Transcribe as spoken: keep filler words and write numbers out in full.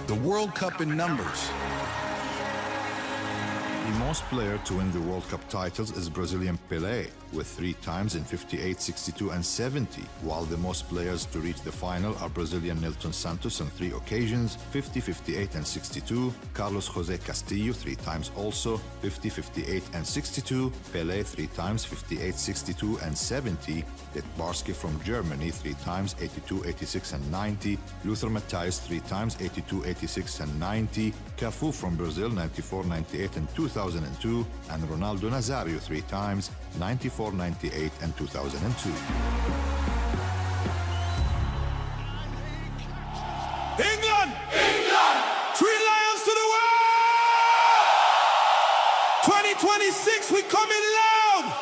The World Cup in numbers. The most player to win the World Cup titles is Brazilian Pelé, with three times in fifty-eight, sixty-two and seventy, while the most players to reach the final are Brazilian Nilton Santos on three occasions, fifty, fifty-eight and sixty-two, Carlos Jose Castillo three times also, fifty, fifty-eight and sixty-two, Pelé three times, fifty-eight, sixty-two and seventy, Detbarski from Germany three times, eighty-two, eighty-six and ninety, Lothar Matthäus three times, eighty-two, eighty-six and ninety, Cafu from Brazil ninety-four, ninety-eight and two thousand two, and Ronaldo Nazario three times, ninety-four, ninety-eight and two thousand two. England! England! Three Lions to the world! twenty twenty-six, we coming